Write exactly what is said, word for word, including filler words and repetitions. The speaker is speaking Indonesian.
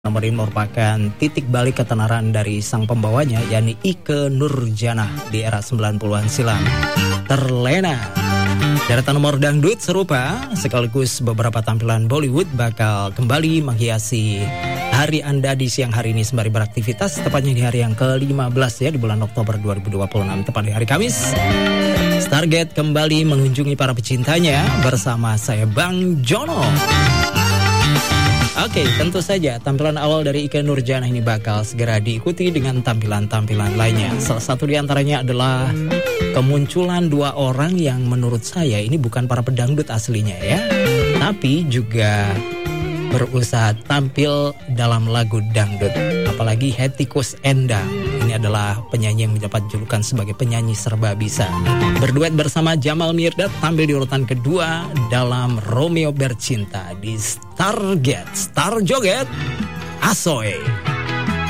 Nomor ini merupakan titik balik ketenaran dari sang pembawanya, yakni Ikke Nurjanah di era sembilan puluhan silam. Terlena. Deretan nomor dangdut serupa sekaligus beberapa tampilan Bollywood bakal kembali menghiasi hari Anda di siang hari ini sembari beraktivitas, tepatnya di hari yang ke lima belas ya, di bulan Oktober dua ribu dua puluh enam, tepat di hari Kamis. Stargate kembali mengunjungi para pecintanya bersama saya Bang Jono. Oke, tentu saja tampilan awal dari Ikke Nurjanah ini bakal segera diikuti dengan tampilan-tampilan lainnya. Salah satu di antaranya adalah kemunculan dua orang yang menurut saya ini bukan para pedangdut aslinya ya, tapi juga berusaha tampil dalam lagu dangdut. Apalagi Hetty Koes Endang, ini adalah penyanyi yang mendapat julukan sebagai penyanyi serba bisa. Berduet bersama Jamal Mirdad tampil di urutan kedua dalam Romeo Bercinta di Stargate, Star Joget, Asoy.